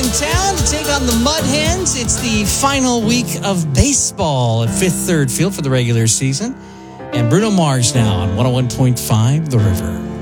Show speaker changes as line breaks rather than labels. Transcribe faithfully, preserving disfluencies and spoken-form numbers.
in town to take on the Mud Hens. It's the final week of baseball at Fifth Third Field for the regular season. And Bruno Mars now on one oh one point five The River.